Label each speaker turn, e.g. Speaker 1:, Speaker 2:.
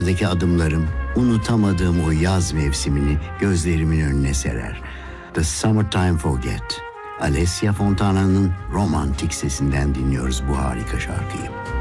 Speaker 1: Deki adımlarım unutamadığım o yaz mevsimini gözlerimin önüne serer. The Summertime Forget. Alessia Fontana'nın romantik sesinden dinliyoruz bu harika şarkıyı.